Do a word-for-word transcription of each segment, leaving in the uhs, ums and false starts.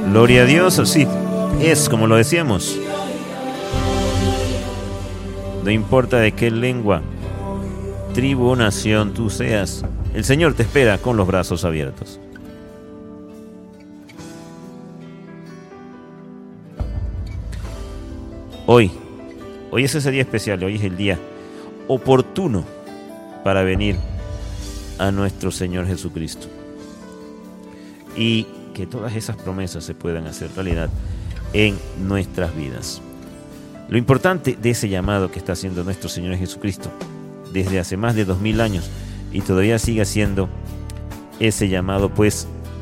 Gloria a Dios, así es como lo decíamos. No importa de qué lengua, tribu o nación tú seas, el Señor te espera con los brazos abiertos. Hoy, hoy es ese día especial, hoy es el día oportuno para venir a nuestro Señor Jesucristo. Y que todas esas promesas se puedan hacer realidad en nuestras vidas. Lo importante de ese llamado que está haciendo nuestro Señor Jesucristo desde hace más de dos mil años y todavía sigue haciendo ese llamado, pues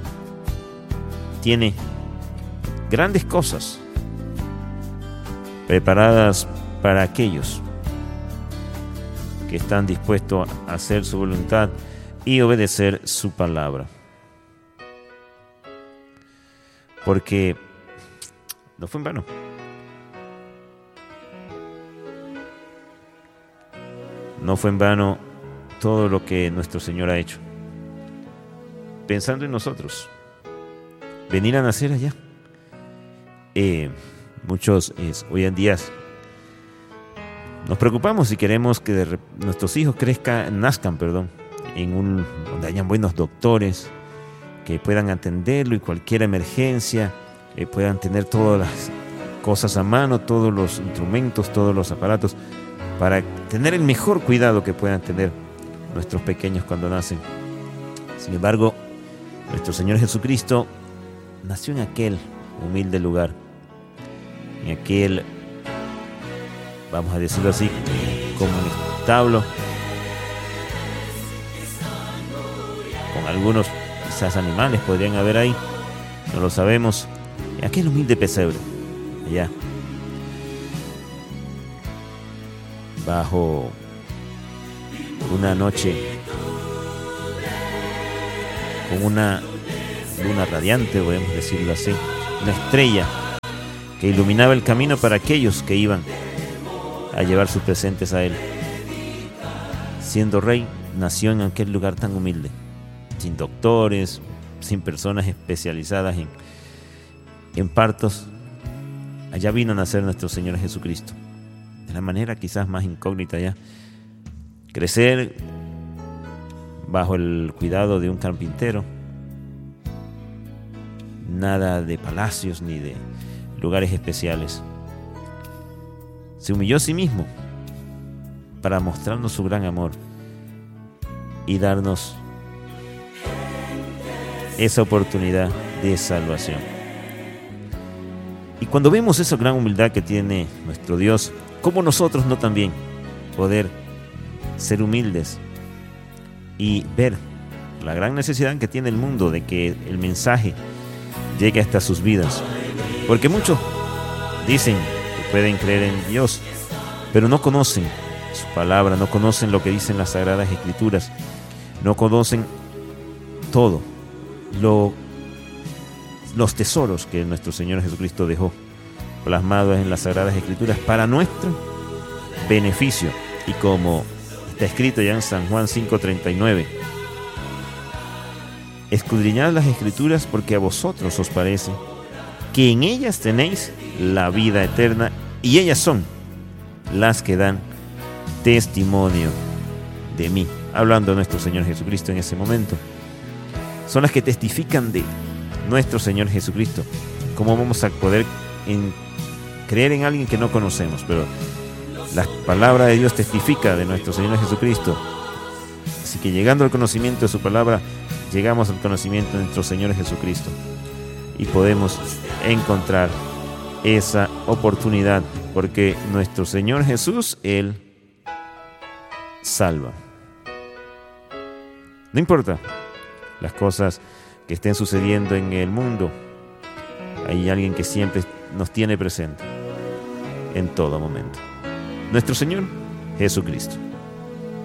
tiene grandes cosas preparadas para aquellos que están dispuestos a hacer su voluntad y obedecer su palabra. Porque no fue en vano. No fue en vano todo lo que nuestro Señor ha hecho. Pensando en nosotros, venir a nacer allá. Eh, muchos eh, hoy en día nos preocupamos si queremos que de, nuestros hijos crezcan, nazcan, perdón, en un donde hayan buenos doctores que puedan atenderlo y cualquier emergencia, eh, puedan tener todas las cosas a mano, todos los instrumentos, todos los aparatos, para tener el mejor cuidado que puedan tener nuestros pequeños cuando nacen. Sin embargo, nuestro Señor Jesucristo nació en aquel humilde lugar, en aquel, vamos a decirlo así, como un establo, con algunos quizás animales podrían haber ahí, no lo sabemos, en aquel humilde pesebre, allá, bajo una noche con una luna radiante, podemos decirlo así, una estrella que iluminaba el camino para aquellos que iban a llevar sus presentes a él. Siendo rey, nació en aquel lugar tan humilde, sin doctores, sin personas especializadas en, en partos. Allá vino a nacer nuestro Señor Jesucristo, de la manera quizás más incógnita ya. Crecer bajo el cuidado de un carpintero, nada de palacios ni de lugares especiales. Se humilló a sí mismo para mostrarnos su gran amor y darnos esa oportunidad de salvación. Y cuando vemos esa gran humildad que tiene nuestro Dios, ¿cómo nosotros no también poder ser humildes y ver la gran necesidad que tiene el mundo de que el mensaje llegue hasta sus vidas? Porque muchos dicen que pueden creer en Dios, pero no conocen su palabra, no conocen lo que dicen las Sagradas Escrituras, no conocen todo lo, los tesoros que nuestro Señor Jesucristo dejó plasmados en las Sagradas Escrituras para nuestro beneficio. Y como está escrito ya en San Juan cinco treinta y nueve, escudriñad las Escrituras porque a vosotros os parece que en ellas tenéis la vida eterna, y ellas son las que dan testimonio de mí. Hablando de nuestro Señor Jesucristo en ese momento, son las que testifican de nuestro Señor Jesucristo. ¿Cómo vamos a poder en, creer en alguien que no conocemos? Pero la palabra de Dios testifica de nuestro Señor Jesucristo. Así que llegando al conocimiento de su palabra, llegamos al conocimiento de nuestro Señor Jesucristo y podemos encontrar esa oportunidad, porque nuestro Señor Jesús, Él salva. No importa las cosas que estén sucediendo en el mundo, hay alguien que siempre nos tiene presente en todo momento: nuestro Señor Jesucristo.